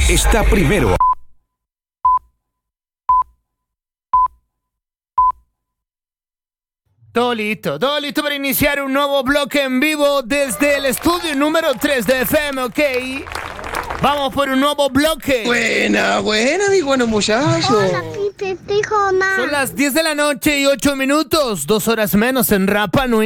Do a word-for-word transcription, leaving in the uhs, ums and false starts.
está primero. Todo listo, todo listo para iniciar un nuevo bloque en vivo desde el estudio número tres de F M, ¿ok? Vamos por un nuevo bloque. Buena, buena, mi buenos muchachos. Hola, Pipe, te dijo mamá. Son las diez de la noche y ocho minutos, dos horas menos en Rapa Nui.